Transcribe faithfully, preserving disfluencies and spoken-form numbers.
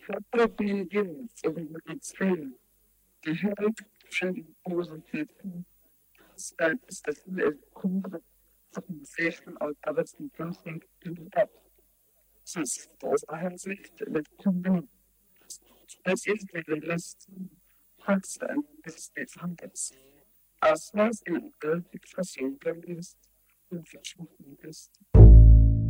Probably yes, over the next frame. The head should positive steps that is complex organization or others improving to the top. Since those I have lived with combined. This is the list hearts and business hundreds. As well as in the expressing the list in fiction.